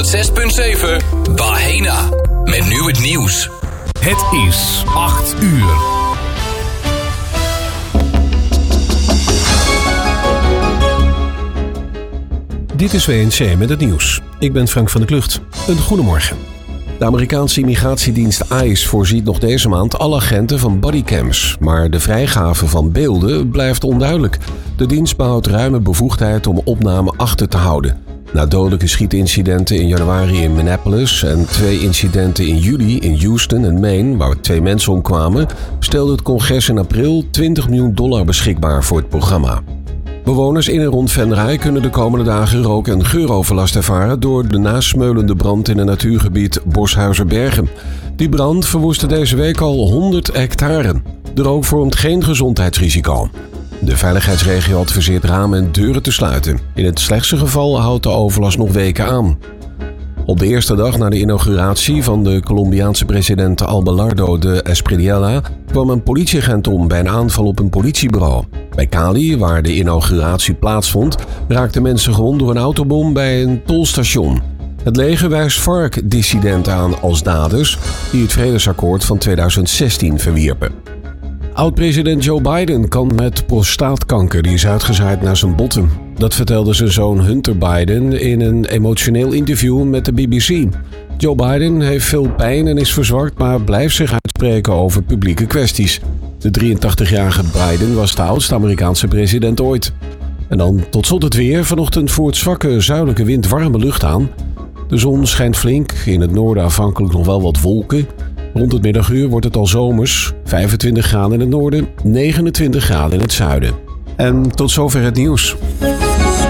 6.7 Bahena. Met nu het nieuws. Het is 8 uur. Dit is WNC met het nieuws. Ik ben Frank van der Klucht. Een goedemorgen. De Amerikaanse immigratiedienst ICE voorziet nog deze maand alle agenten van bodycams. Maar de vrijgave van beelden blijft onduidelijk. De dienst behoudt ruime bevoegdheid om opname achter te houden. Na dodelijke schietincidenten in januari in Minneapolis en 2 incidenten in juli in Houston en Maine, waar 2 mensen omkwamen, stelde het congres in april $20 miljoen beschikbaar voor het programma. Bewoners in en rond Venray kunnen de komende dagen rook- en geuroverlast ervaren door de nasmeulende brand in het natuurgebied Borshuizerbergen. Die brand verwoestte deze week al 100 hectare. De rook vormt geen gezondheidsrisico. De veiligheidsregio adviseert ramen en deuren te sluiten. In het slechtste geval houdt de overlast nog weken aan. Op de eerste dag na de inauguratie van de Colombiaanse president Abelardo de Espriella kwam een politieagent om bij een aanval op een politiebureau. Bij Cali, waar de inauguratie plaatsvond, raakten mensen gewond door een autobom bij een tolstation. Het leger wijst FARC-dissidenten aan als daders die het vredesakkoord van 2016 verwierpen. Oud-president Joe Biden kan met prostaatkanker die is uitgezaaid naar zijn botten. Dat vertelde zijn zoon Hunter Biden in een emotioneel interview met de BBC. Joe Biden heeft veel pijn en is verzwakt, maar blijft zich uitspreken over publieke kwesties. De 83-jarige Biden was de oudste Amerikaanse president ooit. En dan tot slot het weer. Vanochtend voert zwakke zuidelijke wind warme lucht aan. De zon schijnt flink, in het noorden afhankelijk nog wel wat wolken. Rond het middaguur wordt het al zomers, 25 graden in het noorden, 29 graden in het zuiden. En tot zover het nieuws.